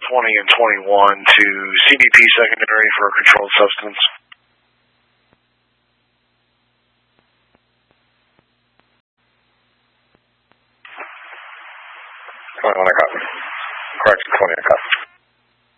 20 and 21 to CBP secondary for a controlled substance. 21, I got. Correction, 20, I got.